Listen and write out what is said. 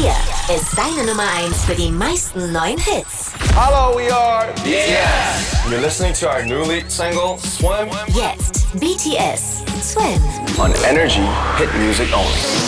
Hier ist deine Nummer 1 für die meisten neuen Hits. Hello, we are BTS. You're listening to our new lead single, Swim. Jetzt BTS, Swim. On Energy, hit music only.